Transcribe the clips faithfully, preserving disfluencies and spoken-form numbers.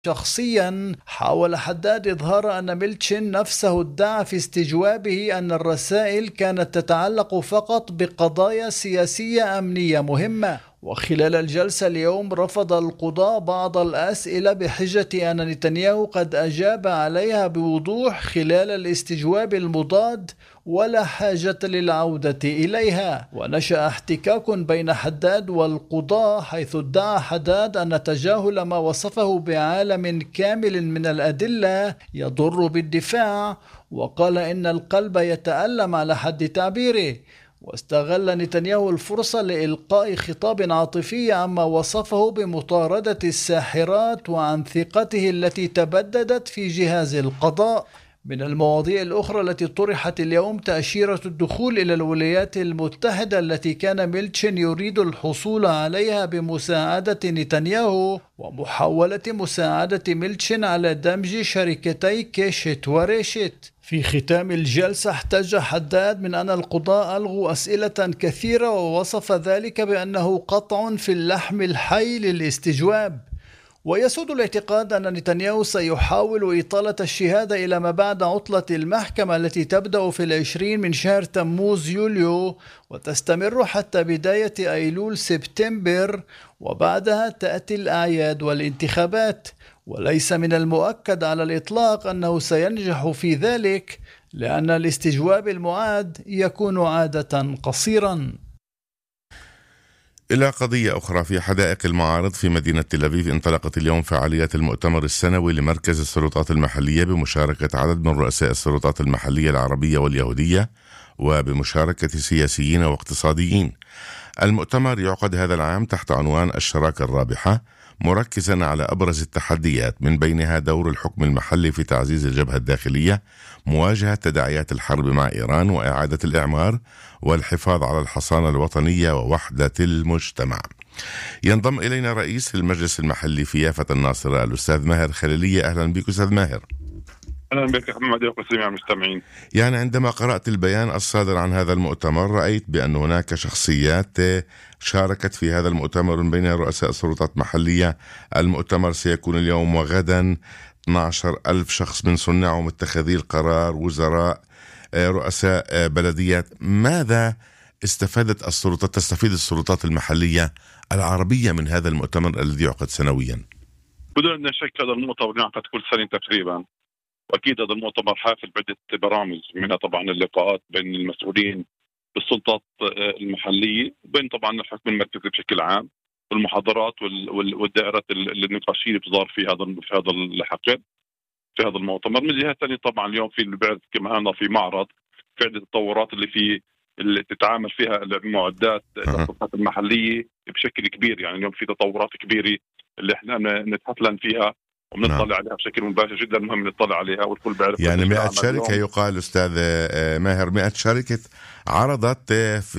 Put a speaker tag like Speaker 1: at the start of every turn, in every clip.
Speaker 1: شخصيا حاول حداد إظهار أن ميلتشن نفسه ادعى في استجوابه أن الرسائل كانت تتعلق فقط بقضايا سياسية أمنية مهمة. وخلال الجلسة اليوم رفض القضاء بعض الأسئلة بحجة أن نتنياهو قد أجاب عليها بوضوح خلال الاستجواب المضاد ولا حاجة للعودة إليها. ونشأ احتكاك بين حداد والقضاء، حيث ادعى حداد أن تجاهل ما وصفه بعالم كامل من الأدلة يضر بالدفاع، وقال إن القلب يتألم على حد تعبيره. واستغل نتنياهو الفرصة لإلقاء خطاب عاطفي عما وصفه بمطاردة الساحرات وعن ثقته التي تبددت في جهاز القضاء. من المواضيع الأخرى التي طرحت اليوم تأشيرة الدخول إلى الولايات المتحدة التي كان ميلتشن يريد الحصول عليها بمساعدة نتنياهو، ومحاولة مساعدة ميلتشن على دمج شركتي كيشيت وريشيت. في ختام الجلسة احتج حداد من أن القضاء ألغوا أسئلة كثيرة، ووصف ذلك بأنه قطع في اللحم الحي للاستجواب. ويسود الاعتقاد أن نتنياهو سيحاول إطالة الشهادة إلى ما بعد عطلة المحكمة التي تبدأ في العشرين من شهر تموز يوليو وتستمر حتى بداية أيلول سبتمبر، وبعدها تأتي الأعياد والانتخابات. وليس من المؤكد على الإطلاق أنه سينجح في ذلك، لأن الاستجواب المعاد يكون عادة قصيرا.
Speaker 2: إلى قضية أخرى، في حدائق المعارض في مدينة تل أبيب انطلقت اليوم فعاليات المؤتمر السنوي لمركز السلطات المحلية بمشاركة عدد من رؤساء السلطات المحلية العربية واليهودية وبمشاركة سياسيين واقتصاديين. المؤتمر يعقد هذا العام تحت عنوان الشراكة الرابحة، مركزا على أبرز التحديات، من بينها دور الحكم المحلي في تعزيز الجبهة الداخلية، مواجهة تداعيات الحرب مع إيران وإعادة الإعمار، والحفاظ على الحصانة الوطنية ووحدة المجتمع. ينضم إلينا رئيس المجلس المحلي في يافة الناصرة الأستاذ ماهر خليلية. أهلا بك أستاذ ماهر.
Speaker 3: أهلا بك محمد وجميع المستمعين.
Speaker 2: يعني عندما قرأت البيان الصادر عن هذا المؤتمر رأيت بأن هناك شخصيات شاركت في هذا المؤتمر من بينها رؤساء سلطات محلية. المؤتمر سيكون اليوم وغدا، اثني عشر ألف شخص من صناع ومتخذي القرار، وزراء، رؤساء بلديات. ماذا استفادت السلطات تستفيد السلطات المحلية العربية من هذا المؤتمر الذي يعقد سنويا؟
Speaker 3: بدون أن شك هذا المؤتمر يعقد كل سنة تقريبا، وأكيد هذا المؤتمر حافل بعدة برامج، منها طبعا اللقاءات بين المسؤولين بالسلطات المحلية وبين طبعا الحكم المركزي بشكل عام، والمحاضرات والدائرات النقاشية اللي بتدار في هذا في هذا الحقل في هذا المؤتمر. من جهة ثانية طبعا اليوم في البعث كمان في معرض في عدة تطورات اللي في اللي تتعامل فيها المعدات السلطات المحلية بشكل كبير. يعني اليوم في تطورات كبيرة اللي احنا نتحفلن فيها وبنطلع عليها بشكل مباشر، جدا مهم نطلع عليها والكل بيعرف.
Speaker 2: يعني مئة شركة يقال أستاذ ماهر، مئة شركة عرضت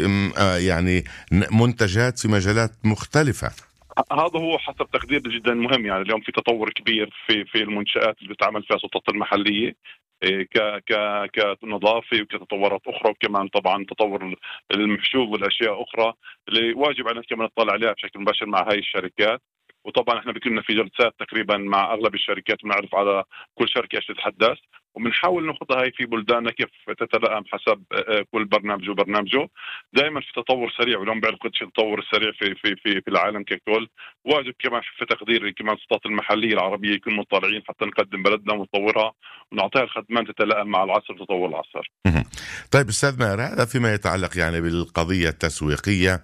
Speaker 2: يعني منتجات في مجالات مختلفة.
Speaker 3: هذا هو حسب تقدير جدا مهم. يعني اليوم في تطور كبير في في المنشآت اللي بتعمل فيها السلطات المحلية ك ك كنظافة وكتطورات أخرى، وكمان طبعا تطور المحشوب والأشياء أخرى اللي واجب علينا كمان نطلع عليها بشكل مباشر مع هاي الشركات. وطبعا احنا بكنا في جلسات تقريبا مع اغلب الشركات ونعرف على كل شركه ايش تتحدث، وبنحاول ناخذها هي في بلداننا كيف تتلائم حسب كل برنامج وبرنامجه. دائما في تطور سريع، واليوم بعرف قديش التطور السريع في في في في العالم ككل. واجب كمان في تقدير كمان السلطات المحليه العربيه يكونوا مطلعين حتى نقدم بلدنا ونطورها ونعطيها الخدمات تتلائم مع العصر وتطور العصر.
Speaker 2: طيب استاذ ماهر، هذا فيما يتعلق يعني بالقضيه التسويقيه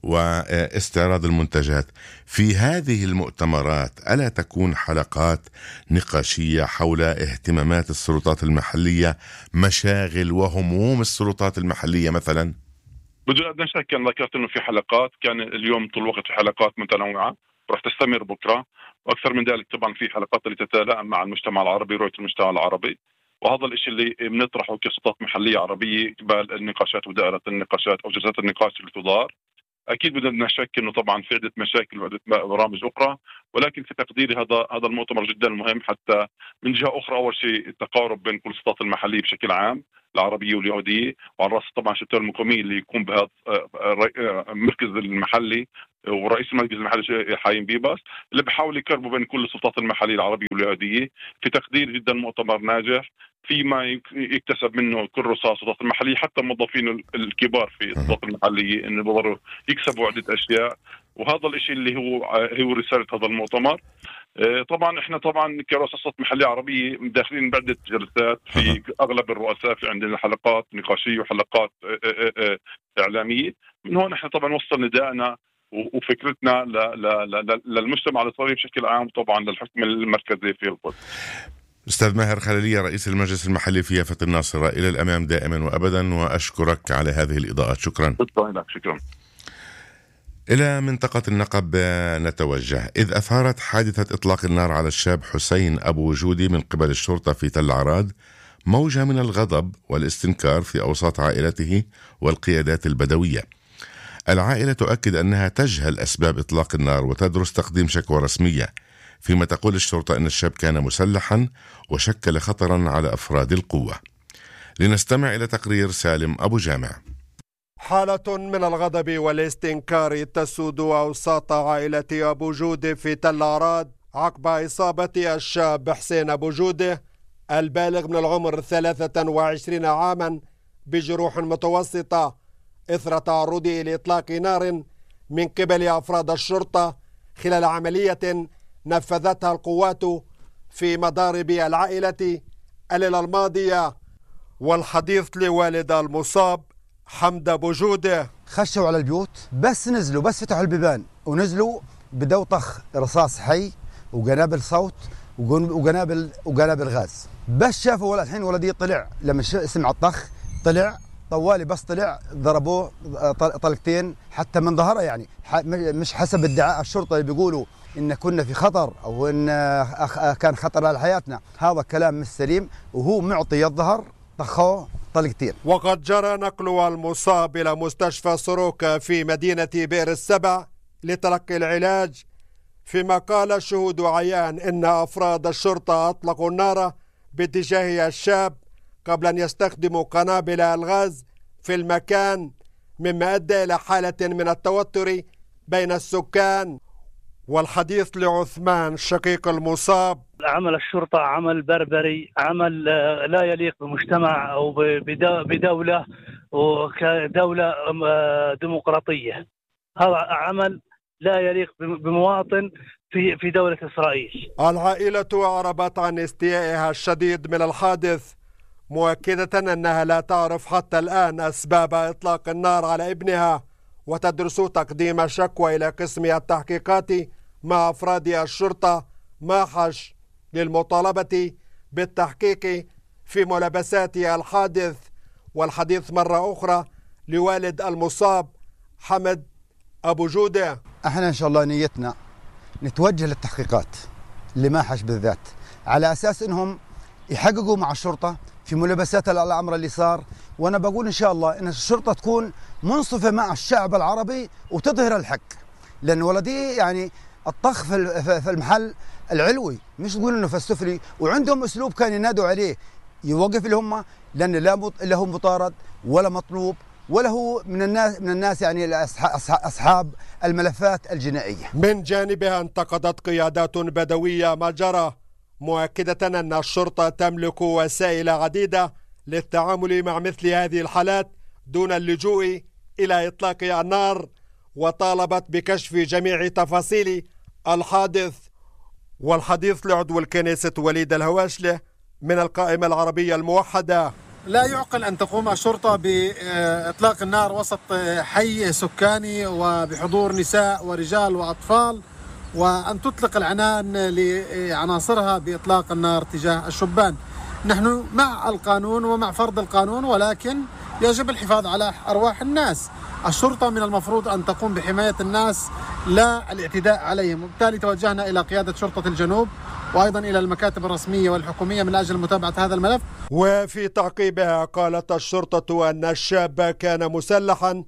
Speaker 2: واستعراض المنتجات. في هذه المؤتمرات ألا تكون حلقات نقاشية حول اهتمامات السلطات المحلية، مشاغل وهموم السلطات المحلية مثلا؟
Speaker 3: بدون أدنى شك كان ذكرت أنه في حلقات، كان اليوم طول الوقت في حلقات متنوعة ورح تستمر بكرة، وأكثر من ذلك طبعا في حلقات اللي تتلائم مع المجتمع العربي، رؤية المجتمع العربي. وهذا الشيء اللي بنطرحه كسلطات محلية عربية قبل النقاشات ودائرة النقاشات أو جلسات النقاش اللي تدار. أكيد بدنا شك إنه طبعا في عدة مشاكل وعدة برامج أخرى، ولكن في تقديري هذا هذا المؤتمر جدا مهم. حتى من جهة أخرى أول شيء التقارب بين كل السلطات المحلية بشكل عام، العربية واليهودية، وعلى رأس طبعا الشتات المقامية اللي يكون بهذا المركز المحلي ورئيس المجلس المحلي حايم بيباس اللي بحاول يقربوا بين كل السلطات المحلية العربية واليهودية في تقدير جدا مؤتمر ناجح فيما يكتسب منه كل رؤساء السلطات المحلية حتى الموظفين الكبار في السلطات المحلية إنه بيقدروا يكسبوا عدة أشياء. وهذا الشيء اللي هو هو رسالة هذا المؤتمر. طبعا احنا طبعا كرؤساء سلطات محلية عربية داخلين بعدة جلسات في اغلب الرؤساء، في عندنا حلقات نقاشية وحلقات اعلامية. من هون احنا طبعا وصل ندائنا وفكرتنا للمجتمع الإسرائيلي بشكل عام، طبعا للحكم المركزي في القدس.
Speaker 2: أستاذ ماهر خليلية رئيس المجلس المحلي في يافا الناصرة، إلى الأمام دائما وأبدا، وأشكرك على هذه الإضاءات. شكرا.
Speaker 3: شكرا.
Speaker 2: إلى منطقة النقب نتوجه، إذ أثارت حادثة إطلاق النار على الشاب حسين أبو جودي من قبل الشرطة في تل عراد موجة من الغضب والاستنكار في أوساط عائلته والقيادات البدوية. العائلة تؤكد أنها تجهل أسباب إطلاق النار وتدرس تقديم شكوى رسمية، فيما تقول الشرطة أن الشاب كان مسلحا وشكل خطرا على أفراد القوة. لنستمع إلى تقرير سالم أبو جامع.
Speaker 4: حالة من الغضب والاستنكار تسود أوساط عائلة أبو جودة في تل عراد عقب إصابة الشاب حسين أبو جودة البالغ من العمر ثلاثة وعشرين عاما بجروح متوسطة إثر تعرضه لإطلاق نار من قبل أفراد الشرطة خلال عملية نفذتها القوات في مضارب العائلة الليلة الماضية. والحديث لوالد المصاب حمد أبو جودة.
Speaker 5: خشوا على البيوت، بس نزلوا بس فتحوا البيبان ونزلوا بدوا طخ رصاص حي وقنابل صوت وقنابل وقنابل غاز. بس شافوا ولا الحين ولدي طلع لما سمع الطخ طلع طوالي، بس طلع ضربوه طلقتين حتى من ظهره، يعني مش حسب ادعاء الشرطة اللي بيقولوا إن كنا في خطر أو إن كان خطر على حياتنا. هذا كلام مش سليم، وهو معطي الظهر طخوه طلقتين.
Speaker 4: وقد جرى نقل المصاب إلى مستشفى سروكا في مدينة بئر السبع لتلقي العلاج، فيما قال الشهود عيان إن أفراد الشرطة أطلقوا النار باتجاه الشاب قبل أن يستخدموا قنابل الغاز في المكان، مما أدى إلى حالة من التوتر بين السكان. والحديث لعثمان شقيق المصاب.
Speaker 6: عمل الشرطة عمل بربري، عمل لا يليق بمجتمع أو بدولة وكدولة ديمقراطية. هذا عمل لا يليق بمواطن في في دولة إسرائيل.
Speaker 4: العائلة أعربت عن استيائها الشديد من الحادث، مؤكدة أنها لا تعرف حتى الآن أسباب إطلاق النار على ابنها، وتدرس تقديم شكوى إلى قسم التحقيقات مع أفراد الشرطة ماحش للمطالبة بالتحقيق في ملابسات الحادث. والحديث مرة أخرى لوالد المصاب حمد أبو جودة.
Speaker 5: احنا إن شاء الله نيتنا نتوجه للتحقيقات لماحش بالذات على أساس إنهم يحققوا مع الشرطة في ملابسات الأمر اللي صار. وأنا بقول إن شاء الله إن الشرطة تكون منصفة مع الشعب العربي وتظهر الحق، لأن ولدي يعني الطخ في المحل العلوي، مش تقول إنه في السفلي، وعندهم أسلوب كان ينادوا عليه يوقف اللي هم، لأن لا هو مطارد ولا مطلوب ولا هو من الناس من الناس يعني أصحاب الملفات الجنائية.
Speaker 4: من جانبها انتقدت قيادات بدوية ما جرى، مؤكدة أن الشرطة تملك وسائل عديدة للتعامل مع مثل هذه الحالات دون اللجوء إلى إطلاق النار، وطالبت بكشف جميع تفاصيل الحادث. والحديث لعضو الكنيسة وليد الهواشلة من القائمة العربية الموحدة.
Speaker 7: لا يعقل أن تقوم الشرطة بإطلاق النار وسط حي سكاني وبحضور نساء ورجال وأطفال، وأن تطلق العنان لعناصرها بإطلاق النار تجاه الشبان. نحن مع القانون ومع فرض القانون، ولكن يجب الحفاظ على أرواح الناس. الشرطة من المفروض أن تقوم بحماية الناس لا الاعتداء عليهم، وبالتالي توجهنا إلى قيادة شرطة الجنوب وأيضا إلى المكاتب الرسمية والحكومية من أجل متابعة هذا الملف.
Speaker 4: وفي تعقيبها قالت الشرطة أن الشاب كان مسلحا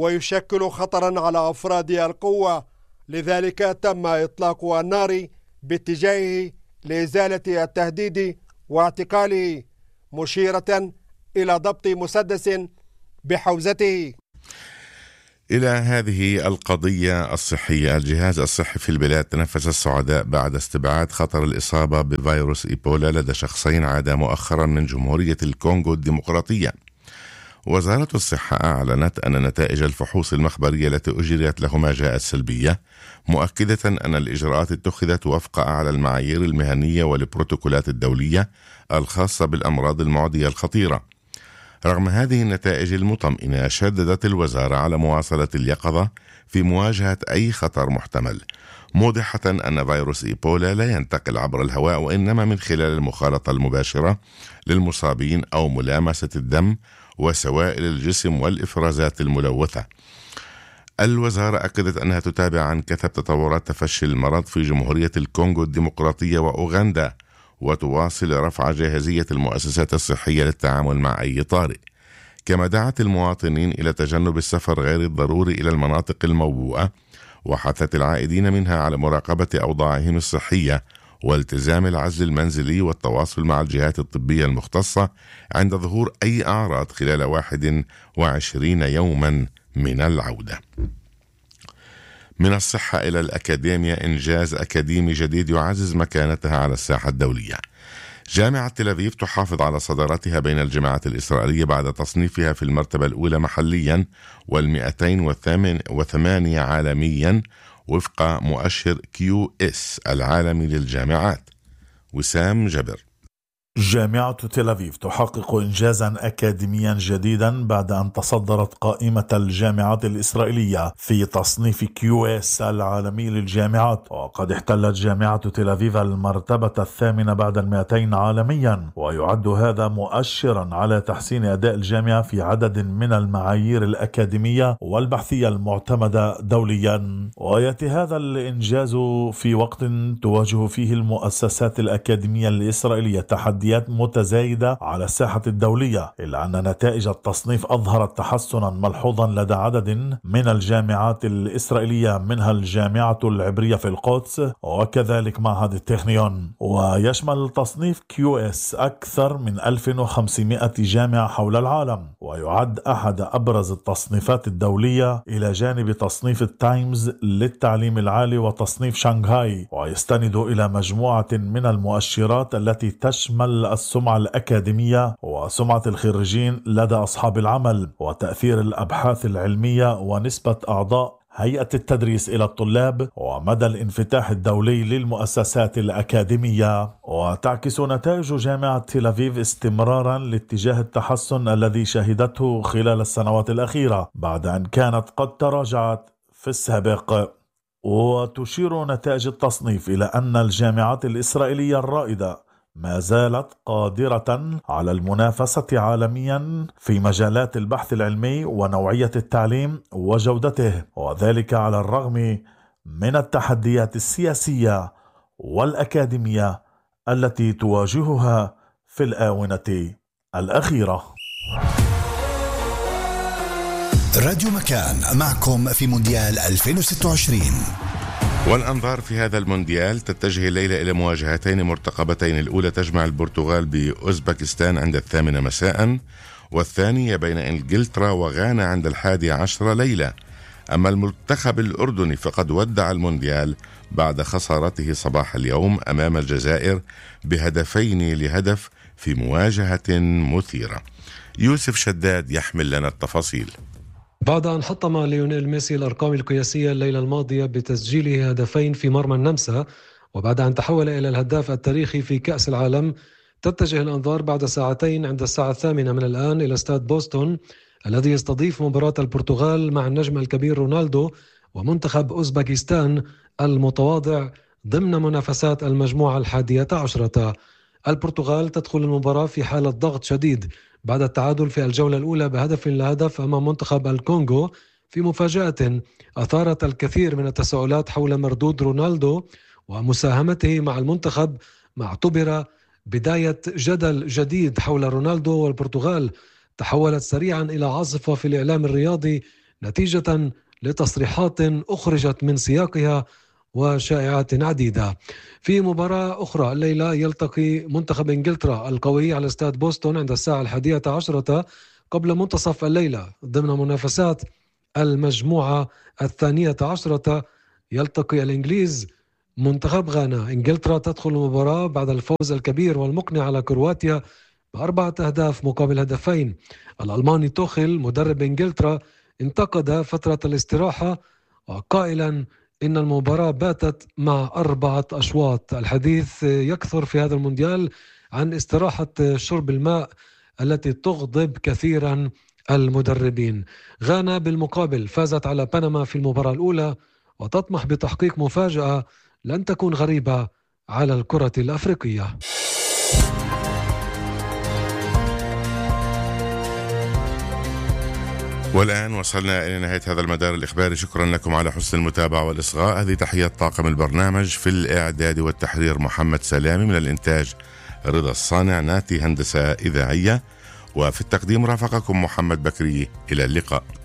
Speaker 4: ويشكل خطرا على أفراد القوة، لذلك تم إطلاق النار باتجاهه لإزالة التهديد واعتقاله، مشيرة إلى ضبط مسدس بحوزته.
Speaker 2: إلى هذه القضية الصحية، الجهاز الصحي في البلاد تنفس السعداء بعد استبعاد خطر الإصابة بفيروس إيبولا لدى شخصين عادا مؤخرا من جمهورية الكونغو الديمقراطية. وزارة الصحة أعلنت أن نتائج الفحوص المخبرية التي أجريت لهما جاءت سلبية، مؤكدة أن الإجراءات اتخذت وفق أعلى المعايير المهنية والبروتوكولات الدولية الخاصة بالأمراض المعدية الخطيرة. رغم هذه النتائج المطمئنة، شددت الوزارة على مواصلة اليقظة في مواجهة أي خطر محتمل، موضحة أن فيروس إيبولا لا ينتقل عبر الهواء وإنما من خلال المخالطة المباشرة للمصابين أو ملامسة الدم وسوائل الجسم والإفرازات الملوثة. الوزارة أكدت أنها تتابع عن كثب تطورات تفشي المرض في جمهورية الكونغو الديمقراطية وأوغندا، وتواصل رفع جاهزية المؤسسات الصحية للتعامل مع أي طارئ. كما دعت المواطنين إلى تجنب السفر غير الضروري إلى المناطق الموبوءة، وحثت العائدين منها على مراقبة أوضاعهم الصحية والتزام العزل المنزلي والتواصل مع الجهات الطبية المختصة عند ظهور أي أعراض خلال واحد وعشرين يوما من العودة. من الصحة إلى الأكاديمية، إنجاز أكاديمي جديد يعزز مكانتها على الساحة الدولية. جامعة تل أبيب تحافظ على صدارتها بين الجامعات الإسرائيلية بعد تصنيفها في المرتبة الأولى محليا والمئتين وثمانية عالميا وفق مؤشر كيو إس العالمي للجامعات. وسام جبر.
Speaker 8: جامعة تل أبيب تحقق إنجازا أكاديميا جديدا بعد أن تصدرت قائمة الجامعات الإسرائيلية في تصنيف كيو إس العالمي للجامعات، وقد احتلت جامعة تل أبيب المرتبة الثامنة بعد المئتين عالميا، ويعد هذا مؤشرا على تحسين أداء الجامعة في عدد من المعايير الأكاديمية والبحثية المعتمدة دوليا. ويأتي هذا الإنجاز في وقت تواجه فيه المؤسسات الأكاديمية الإسرائيلية تحدي متزايدة على الساحة الدولية، إلا أن نتائج التصنيف أظهرت تحسنا ملحوظا لدى عدد من الجامعات الإسرائيلية، منها الجامعة العبرية في القدس وكذلك معهد التكنيون. ويشمل تصنيف كيو إس أكثر من ألف وخمسمائة جامعة حول العالم، ويعد أحد أبرز التصنيفات الدولية إلى جانب تصنيف التايمز للتعليم العالي وتصنيف شانغهاي، ويستند إلى مجموعة من المؤشرات التي تشمل السمعة الأكاديمية وسمعة الخريجين لدى أصحاب العمل وتأثير الأبحاث العلمية ونسبة أعضاء هيئة التدريس إلى الطلاب ومدى الانفتاح الدولي للمؤسسات الأكاديمية. وتعكس نتائج جامعة تل أبيب استمرارا لاتجاه التحسن الذي شهدته خلال السنوات الأخيرة بعد أن كانت قد تراجعت في السابق. وتشير نتائج التصنيف إلى أن الجامعات الإسرائيلية الرائدة ما زالت قادرة على المنافسة عالميا في مجالات البحث العلمي ونوعية التعليم وجودته، وذلك على الرغم من التحديات السياسية والأكاديمية التي تواجهها في الآونة الأخيرة.
Speaker 9: راديو مكان معكم في مونديال ألفين وستة وعشرين.
Speaker 2: والأنظار في هذا المونديال تتجه الليلة إلى مواجهتين مرتقبتين، الأولى تجمع البرتغال بأوزبكستان عند الثامنة مساء، والثانية بين إنجلترا وغانا عند الحادية عشرة ليلة. أما المنتخب الأردني فقد ودع المونديال بعد خسارته صباح اليوم أمام الجزائر بهدفين لهدف في مواجهة مثيرة. يوسف شداد يحمل لنا التفاصيل.
Speaker 10: بعد أن حطم ليونيل ميسي الأرقام القياسية الليلة الماضية بتسجيله هدفين في مرمى النمسا، وبعد أن تحول إلى الهداف التاريخي في كأس العالم، تتجه الأنظار بعد ساعتين عند الساعة الثامنة من الآن إلى استاد بوسطن الذي يستضيف مباراة البرتغال مع النجم الكبير رونالدو ومنتخب أوزبكستان المتواضع ضمن منافسات المجموعة الحادية عشرة. البرتغال تدخل المباراة في حالة ضغط شديد بعد التعادل في الجولة الأولى بهدف لهدف أمام منتخب الكونغو، في مفاجأة أثارت الكثير من التساؤلات حول مردود رونالدو ومساهمته مع المنتخب، ما اعتبر بداية جدل جديد حول رونالدو. والبرتغال تحولت سريعا إلى عاصفة في الإعلام الرياضي نتيجة لتصريحات أخرجت من سياقها وشائعات عديدة. في مباراة أخرى الليلة يلتقي منتخب إنجلترا القوي على استاد بوسطن عند الساعة الحادية عشرة قبل منتصف الليلة ضمن منافسات المجموعة الثانية عشرة يلتقي الإنجليز منتخب غانا. إنجلترا تدخل المباراة بعد الفوز الكبير والمقنع على كرواتيا بأربعة أهداف مقابل هدفين. الألماني توخيل مدرب إنجلترا انتقد فترة الاستراحة وقائلا إن المباراة باتت مع أربعة أشواط. الحديث يكثر في هذا المونديال عن استراحة شرب الماء التي تغضب كثيرا المدربين. غانا بالمقابل فازت على بنما في المباراة الأولى وتطمح بتحقيق مفاجأة لن تكون غريبة على الكرة الأفريقية.
Speaker 2: والآن وصلنا إلى نهاية هذا المدار الإخباري. شكرا لكم على حسن المتابعة والإصغاء. هذه تحية طاقم البرنامج، في الإعداد والتحرير محمد سلامي، من الإنتاج رضا الصانع، ناتي هندسة إذاعية، وفي التقديم رافقكم محمد بكري. إلى اللقاء.